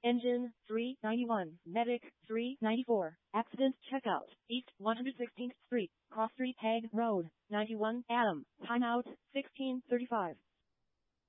Engine 391, Medic 394, Accident Checkout, East 116th Street, Cross Street Hague Road, 91 Adam, Timeout 1635.